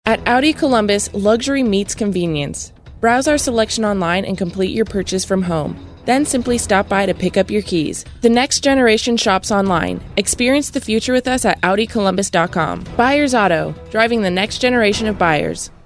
At Audi Columbus, luxury meets convenience. Browse our selection online and complete your purchase from home. Then simply stop by to pick up your keys. The next generation shops online. Experience the future with us at AudiColumbus.com. Buyers Auto, driving the next generation of buyers.